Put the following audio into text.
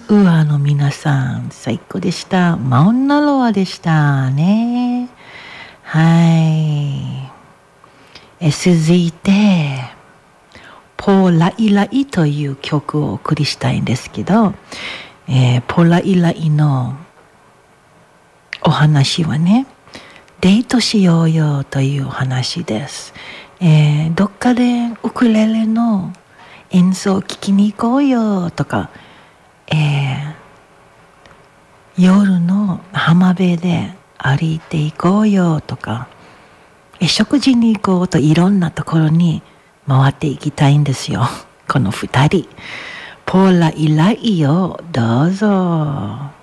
ウアの皆さん、最高でした。マウナロアでしたね。はい。続いて、ポーライライという曲をお送りしたいんですけど、ポーライライのお話はね、デートしようよというお話です。どっかでウクレレの演奏を聴きに行こうよとか、夜の浜辺で歩いていこうよとか、食事に行こうといろんなところに回っていきたいんですよ。この二人。ポーライライをどうぞ。